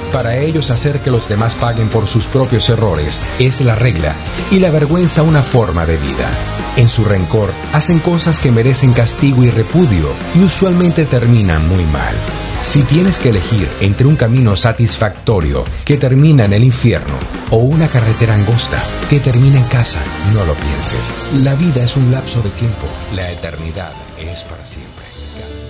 Para ellos, hacer que los demás paguen por sus propios errores es la regla y la vergüenza una forma de vida. En su rencor, hacen cosas que merecen castigo y repudio y usualmente terminan muy mal. Si tienes que elegir entre un camino satisfactorio que termina en el infierno o una carretera angosta que termina en casa, no lo pienses. La vida es un lapso de tiempo, la eternidad es para siempre.